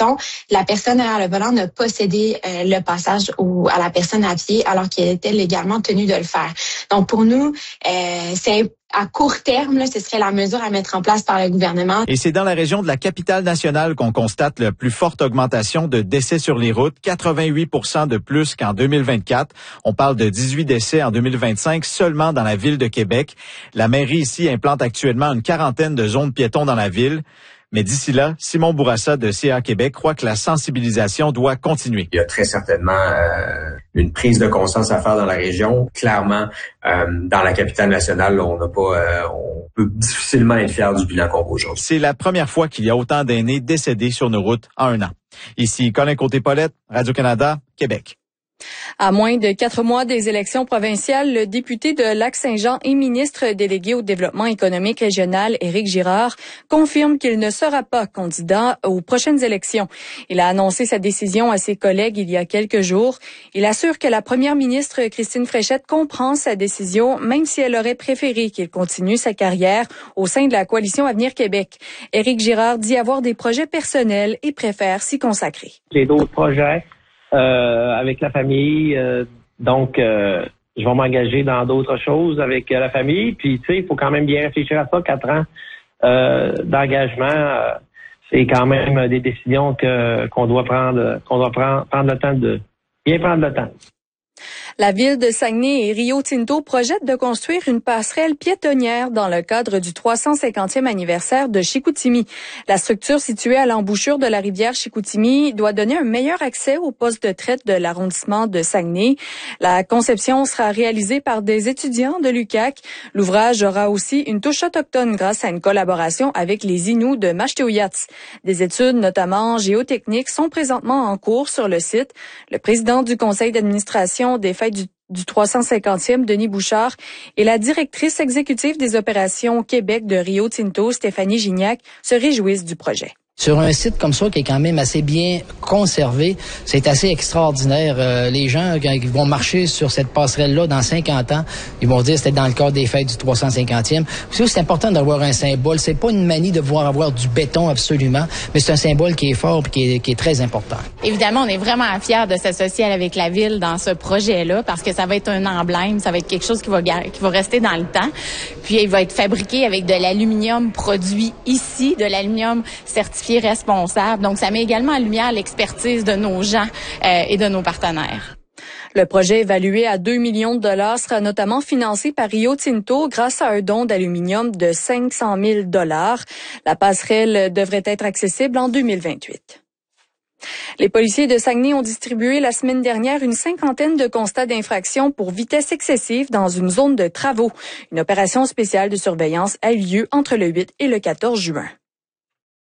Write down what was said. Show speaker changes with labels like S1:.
S1: piéton, la personne derrière le volant n'a pas cédé le passage à la personne à pied alors qu'elle était légalement tenue de le faire. Donc pour nous, c'est à court terme, là, ce serait la mesure à mettre en place par le gouvernement.
S2: Et c'est dans la région de la capitale nationale qu'on constate la plus forte augmentation de décès sur les routes, 88% de plus qu'en 2024. On parle de 18 décès en 2025 seulement dans la ville de Québec. La mairie ici implante actuellement une quarantaine de zones piétons dans la ville. Mais d'ici là, Simon Bourassa de CA Québec croit que la sensibilisation doit continuer.
S3: Il y a très certainement une prise de conscience à faire dans la région. Clairement, dans la capitale nationale, on peut difficilement être fier du bilan qu'on voit aujourd'hui.
S2: C'est la première fois qu'il y a autant d'aînés décédés sur nos routes en un an. Ici Colin Côté-Paulette, Radio-Canada, Québec.
S4: À moins de 4 mois des élections provinciales, le député de Lac-Saint-Jean et ministre délégué au développement économique régional, Éric Girard, confirme qu'il ne sera pas candidat aux prochaines élections. Il a annoncé sa décision à ses collègues il y a quelques jours. Il assure que la première ministre, Christine Fréchette, comprend sa décision, même si elle aurait préféré qu'il continue sa carrière au sein de la coalition Avenir Québec. Éric Girard dit avoir des projets personnels et préfère s'y consacrer.
S5: J'ai d'autres projets. Avec la famille, donc je vais m'engager dans d'autres choses avec la famille. Puis tu sais, il faut quand même bien réfléchir à ça. 4 ans d'engagement, c'est quand même des décisions qu'on doit prendre le temps de bien prendre le temps.
S4: La ville de Saguenay et Rio Tinto projettent de construire une passerelle piétonnière dans le cadre du 350e anniversaire de Chicoutimi. La structure située à l'embouchure de la rivière Chicoutimi doit donner un meilleur accès au poste de traite de l'arrondissement de Saguenay. La conception sera réalisée par des étudiants de l'UQAC. L'ouvrage aura aussi une touche autochtone grâce à une collaboration avec les Inuits de Mashteuiatsi. Des études, notamment géotechniques, sont présentement en cours sur le site. Le président du conseil d'administration des fêtes du 350e, Denis Bouchard, et la directrice exécutive des opérations Québec de Rio Tinto, Stéphanie Gignac, se réjouissent du projet.
S6: Sur un site comme ça qui est quand même assez bien conservé, c'est assez extraordinaire. Les gens qui vont marcher sur cette passerelle-là dans 50 ans, ils vont dire que c'était dans le cadre des fêtes du 350e. C'est important d'avoir un symbole. C'est pas une manie de vouloir avoir du béton absolument, mais c'est un symbole qui est fort et qui est très important.
S7: Évidemment, on est vraiment fiers de s'associer avec la ville dans ce projet-là parce que ça va être un emblème, ça va être quelque chose qui va rester dans le temps. Puis il va être fabriqué avec de l'aluminium produit ici, de l'aluminium certifié responsable. Donc, ça met également en lumière l'expertise de nos gens et de nos partenaires.
S4: Le projet évalué à 2 millions de dollars sera notamment financé par Rio Tinto grâce à un don d'aluminium de 500 000 dollars. La passerelle devrait être accessible en 2028. Les policiers de Saguenay ont distribué la semaine dernière une 50aine de constats d'infraction pour vitesse excessive dans une zone de travaux. Une opération spéciale de surveillance a eu lieu entre le 8 et le 14 juin.